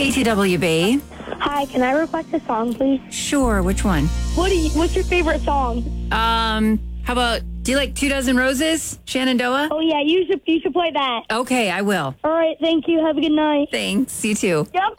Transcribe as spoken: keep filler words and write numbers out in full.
K T W B. Hi, can I request a song, please? Sure, which one? What do you, what's your favorite song? Um, how about, do you like Two Dozen Roses, Shenandoah? Oh, yeah, you should, you should play that. Okay, I will. All right, thank you. Have a good night. Thanks, you too. Yep.